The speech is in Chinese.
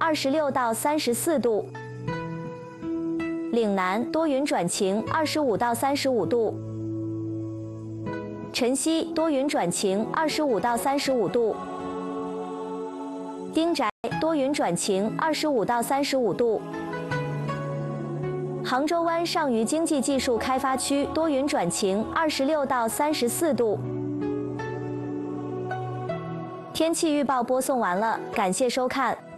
26到34度；岭南多云转晴，25到35度；晨曦多云转晴，25到35度；丁宅多云转晴，25到35度；杭州湾上虞经济技术开发区多云转晴，26到34度。天气预报播送完了，感谢收看。